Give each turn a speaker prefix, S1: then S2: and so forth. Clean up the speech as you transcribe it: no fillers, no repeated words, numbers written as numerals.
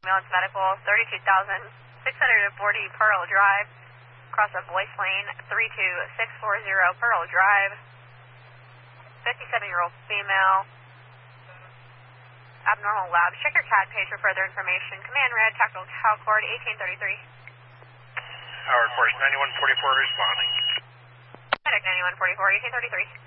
S1: Ambulance Medical, 32,640 Pearl Drive, cross of Boyce Lane, 32640 Pearl Drive, 57-year-old female, abnormal lab. Check your CAD page for further information. Command red, tactical tow cord, 1833.
S2: Howard Force 9144 responding.
S1: Medic 9144, 1833.